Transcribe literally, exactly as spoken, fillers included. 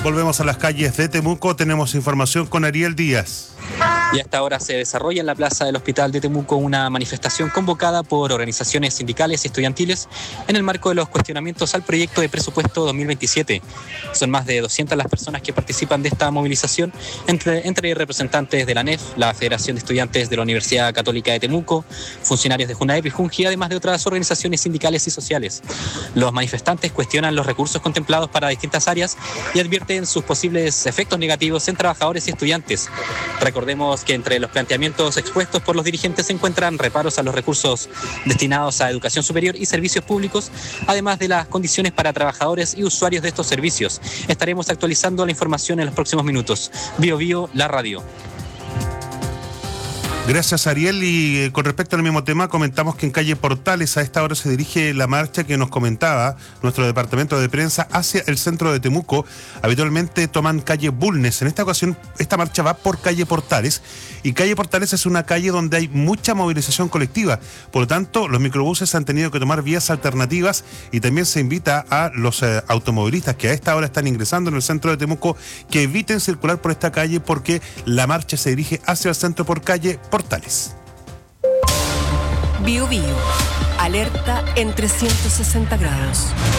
Volvemos a las calles de Temuco. Tenemos información con Ariel Díaz. Y a esta hora se desarrolla en la plaza del Hospital de Temuco una manifestación convocada por organizaciones sindicales y estudiantiles en el marco de los cuestionamientos al proyecto de presupuesto dos mil veintisiete. Son más de doscientas las personas que participan de esta movilización, entre, entre representantes de la N E F, la Federación de Estudiantes de la Universidad Católica de Temuco, funcionarios de JUNAEP y JUNGI, además de otras organizaciones sindicales y sociales. Los manifestantes cuestionan los recursos contemplados para distintas áreas y advierten sus posibles efectos negativos en trabajadores y estudiantes. Recordemos que entre los planteamientos expuestos por los dirigentes se encuentran reparos a los recursos destinados a educación superior y servicios públicos, además de las condiciones para trabajadores y usuarios de estos servicios. Estaremos actualizando la información en los próximos minutos. Bio Bio, la radio. Gracias, Ariel. Y eh, con respecto al mismo tema, comentamos que en calle Portales a esta hora se dirige la marcha que nos comentaba nuestro departamento de prensa hacia el centro de Temuco. Habitualmente toman calle Bulnes. En esta ocasión, esta marcha va por calle Portales. Y calle Portales es una calle donde hay mucha movilización colectiva. Por lo tanto, los microbuses han tenido que tomar vías alternativas y también se invita a los eh, automovilistas que a esta hora están ingresando en el centro de Temuco que eviten circular por esta calle porque la marcha se dirige hacia el centro por calle Portales. Bio Bio. Alerta en trescientos sesenta grados.